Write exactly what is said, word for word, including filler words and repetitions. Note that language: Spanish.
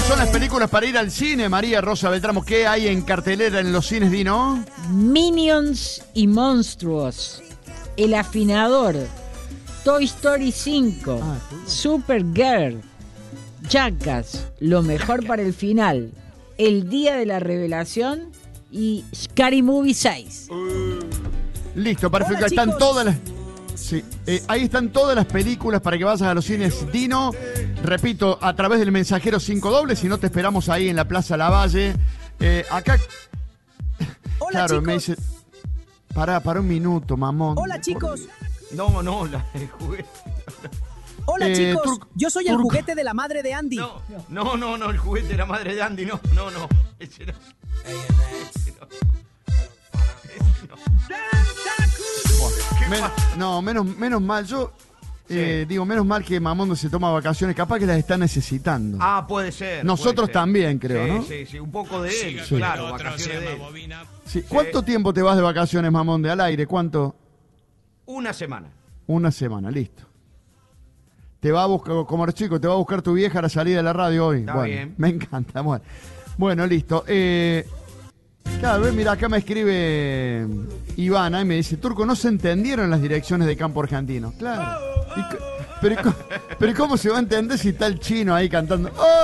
son las películas para ir al cine, María Rosa Beltramo? ¿Qué hay en cartelera en los cines, Dino? Minions y Monstruos, El Afinador, Toy Story cinco, Ah, Supergirl, Jackass, Lo Mejor para el Final, El Día de la Revelación y Scary Movie seis. Listo, perfecto. Hola, Están chicos. todas las... Sí, eh, ahí están todas las películas para que vayas a los cines, Dino. Repito, a través del mensajero cinco dobles, si no te esperamos ahí en la Plaza Lavalle. Eh, acá... Hola, claro, chicos. me dice... Pará, para un minuto, mamón. Hola, chicos. No, no, la, el juguete. Hola, Eh, chicos. Turco- Yo soy el Turco. juguete de la madre de Andy. No, no, no, no, el juguete de la madre de Andy, no, no, no. Ese no. Ese no. Ese no. ¿Qué Men- pasa? no, menos, menos mal. Yo eh, Sí. digo, menos mal que Mamondo se toma vacaciones. Capaz que las está necesitando. Ah, puede ser. Nosotros puede ser. también, creo, Sí, ¿no? Sí, sí, un poco de él, Sí. claro, vacaciones de él. Sí. ¿Cuánto tiempo te vas de vacaciones, Mamonde, al aire? ¿Cuánto? Una semana. Una semana, listo. Te va a buscar, como eres chico, te va a buscar tu vieja a la salida de la radio hoy. Está bueno, bien. me encanta. Bueno, bueno listo. Eh, cada vez, mira, acá me escribe Ivana y me dice, Turco, no se entendieron las direcciones de campo argentino. Claro. Y co- pero, ¿y co- pero ¿cómo se va a entender si está el chino ahí cantando? ¡Oh!